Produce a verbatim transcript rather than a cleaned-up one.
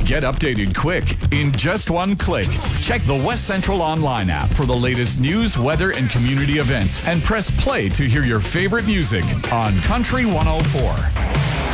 Get updated quick in just one click. Check the West Central Online app for the latest news, weather, and community events, and press play to hear your favorite music on Country one oh four.